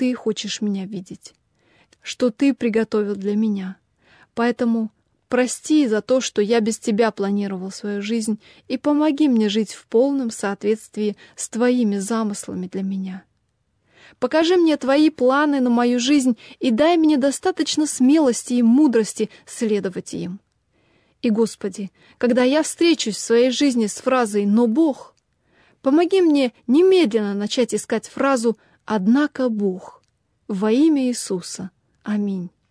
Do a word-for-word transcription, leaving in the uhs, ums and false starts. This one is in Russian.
Ты хочешь меня видеть, что Ты приготовил для меня. Поэтому прости за то, что я без Тебя планировал свою жизнь, и помоги мне жить в полном соответствии с Твоими замыслами для меня. Покажи мне Твои планы на мою жизнь и дай мне достаточно смелости и мудрости следовать им. И, Господи, когда я встречусь в своей жизни с фразой «но Бог», помоги мне немедленно начать искать фразу «однако Бог». Во имя Иисуса. Аминь.